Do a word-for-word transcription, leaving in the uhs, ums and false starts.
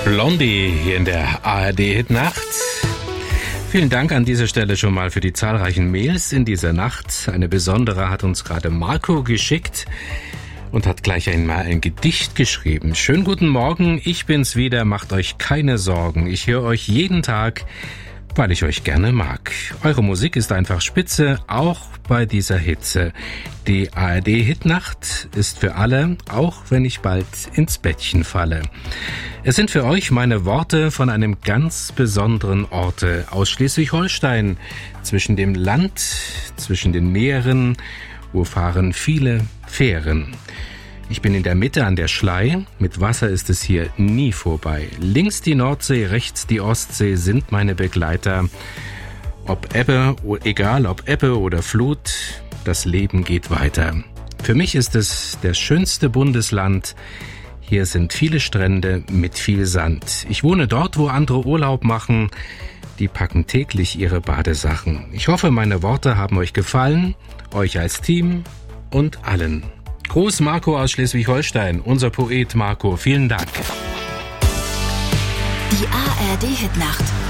Blondie hier in der A R D-Hitnacht. Vielen Dank an dieser Stelle schon mal für die zahlreichen Mails in dieser Nacht. Eine besondere hat uns gerade Marco geschickt und hat gleich einmal ein Gedicht geschrieben. Schönen guten Morgen, ich bin's wieder, macht euch keine Sorgen. Ich höre euch jeden Tag, weil ich euch gerne mag. Eure Musik ist einfach spitze, auch bei dieser Hitze. Die A R D-Hitnacht ist für alle, auch wenn ich bald ins Bettchen falle. Es sind für euch meine Worte von einem ganz besonderen Orte aus Schleswig-Holstein. Zwischen dem Land, zwischen den Meeren, wo fahren viele Fähren. Ich bin in der Mitte an der Schlei, mit Wasser ist es hier nie vorbei. Links die Nordsee, rechts die Ostsee sind meine Begleiter. Ob Ebbe, egal ob Ebbe oder Flut, das Leben geht weiter. Für mich ist es das schönste Bundesland. Hier sind viele Strände mit viel Sand. Ich wohne dort, wo andere Urlaub machen. Die packen täglich ihre Badesachen. Ich hoffe, meine Worte haben euch gefallen, euch als Team und allen. Gruß Marco aus Schleswig-Holstein, unser Poet Marco. Vielen Dank. Die A R D-Hitnacht.